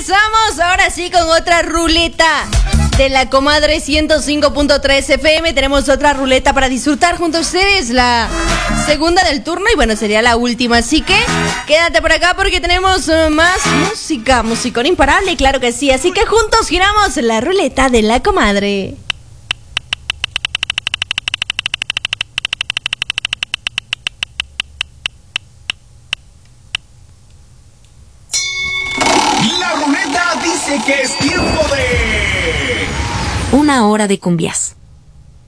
regresamos ahora sí con otra ruleta de la comadre 105.3 FM. Tenemos otra ruleta para disfrutar junto a ustedes, la segunda del turno y bueno, sería la última. Así que quédate por acá porque tenemos más música, musicón imparable, claro que sí. Así que juntos giramos la ruleta de la comadre. La ruleta dice que es tiempo de... Una hora de cumbias.